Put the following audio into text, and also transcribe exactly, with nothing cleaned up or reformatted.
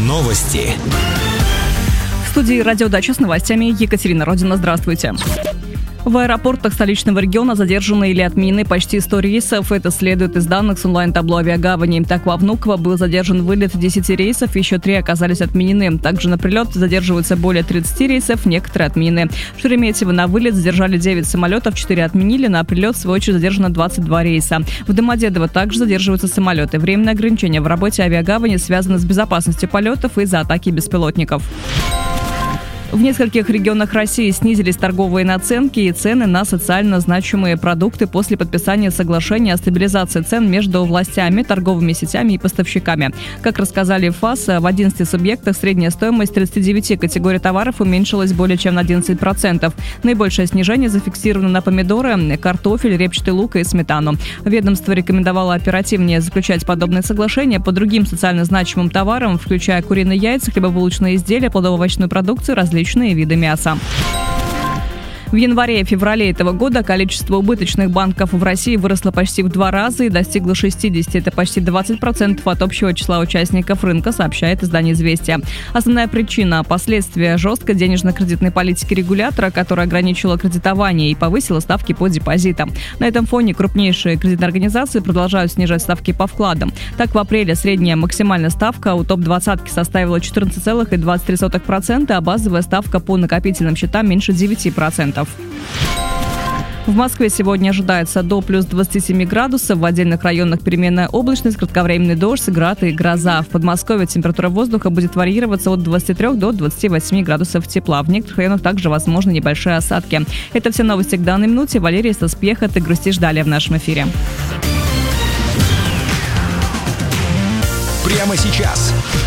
Новости. В студии «Радиодача» с новостями Екатерина Родина. Здравствуйте. В аэропортах столичного региона задержаны или отменены почти сто рейсов. Это следует из данных с онлайн-табло авиагавани. Так, во Внуково был задержан вылет десяти рейсов, еще три оказались отменены. Также на прилет задерживаются более тридцати рейсов, некоторые отменены. В Шереметьево на вылет задержали девять самолетов, четыре отменили. На прилет, в свою очередь, задержано двадцать два рейса. В Домодедово также задерживаются самолеты. Временные ограничения в работе авиагавани связаны с безопасностью полетов из-за атаки беспилотников. В нескольких регионах России снизились торговые наценки и цены на социально значимые продукты после подписания соглашения о стабилизации цен между властями, торговыми сетями и поставщиками. Как рассказали в ФАС, в одиннадцати субъектах средняя стоимость тридцати девяти категорий товаров уменьшилась более чем на одиннадцать процентов. Наибольшее снижение зафиксировано на помидоры, картофель, репчатый лук и сметану. Ведомство рекомендовало оперативнее заключать подобные соглашения по другим социально значимым товарам, включая куриные яйца, хлебобулочные изделия, плодово-овощную продукцию, различные виды мяса. В январе и феврале этого года количество убыточных банков в России выросло почти в два раза и достигло шестидесяти. Это почти двадцать процентов от общего числа участников рынка, сообщает издание «Известия». Основная причина – последствия жесткой денежно-кредитной политики регулятора, которая ограничила кредитование и повысила ставки по депозитам. На этом фоне крупнейшие кредитные организации продолжают снижать ставки по вкладам. Так, в апреле средняя максимальная ставка у топ-двадцатки составила четырнадцать целых двадцать три сотых процента, а базовая ставка по накопительным счетам меньше девяти процентов. В Москве сегодня ожидается до плюс двадцати семи градусов. В отдельных районах переменная облачность, кратковременный дождь, град и гроза. В Подмосковье температура воздуха будет варьироваться от двадцати трёх до двадцати восьми градусов тепла. В некоторых районах также возможны небольшие осадки. Это все новости к данной минуте. Валерия Стаспеха, ты грустишь, далее в нашем эфире. Прямо сейчас.